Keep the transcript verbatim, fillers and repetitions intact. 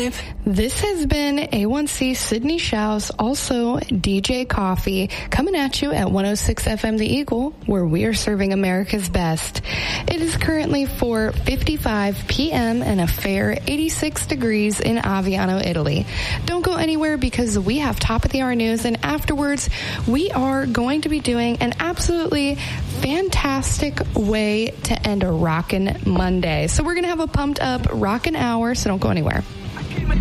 Dave. This has been A one C Sydney Shouse, also D J Coffee, coming at you at one oh six F M The Eagle, where we are serving America's best. It is currently four fifty-five p.m. and a fair eighty-six degrees in Aviano, Italy. Don't go anywhere because we have top of the hour news, and afterwards we are going to be doing an absolutely fantastic way to end a rockin' Monday. So we're going to have a pumped up rockin' hour, so don't go anywhere.